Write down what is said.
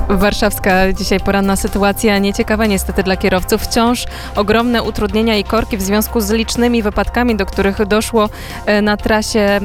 Warszawska dzisiaj poranna sytuacja nieciekawa niestety dla kierowców. Wciąż ogromne utrudnienia i korki w związku z licznymi wypadkami, do których doszło na trasie